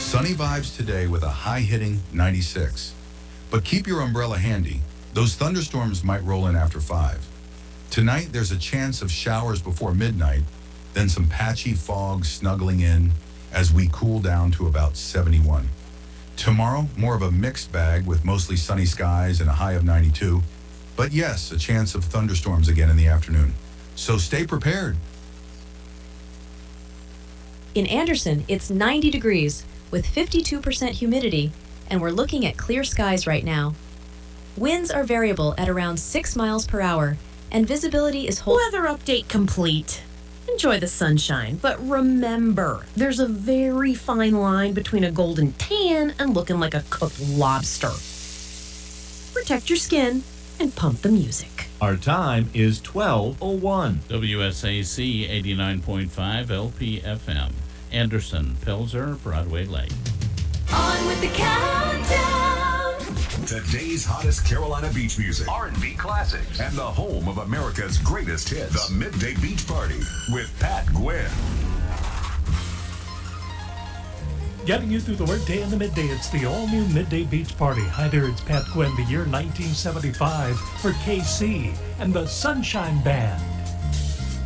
Sunny vibes today with a high-hitting 96. But keep your umbrella handy. Those thunderstorms might roll in after 5. Tonight, there's a chance of showers before midnight, then some patchy fog snuggling in as we cool down to about 71. Tomorrow, more of a mixed bag with mostly sunny skies and a high of 92. But yes, a chance of thunderstorms again in the afternoon. So stay prepared. In Anderson, it's 90 degrees with 52% humidity, and we're looking at clear skies right now. Winds are variable at around 6 miles per hour, and visibility is Weather update complete. Enjoy the sunshine, but remember, there's a very fine line between a golden tan and looking like a cooked lobster. Protect your skin and pump the music. Our time is 12:01. WSAC 89.5 LPFM. Anderson, Pilser, Broadway Lake. On with the countdown. Today's hottest Carolina beach music, R&B classics, and the home of America's greatest hits. The Midday Beach Party with Pat Gwynn. Getting you through the workday and the midday, it's the all-new Midday Beach Party. Hi there, it's Pat Gwynn, the year 1975 for KC and the Sunshine Band.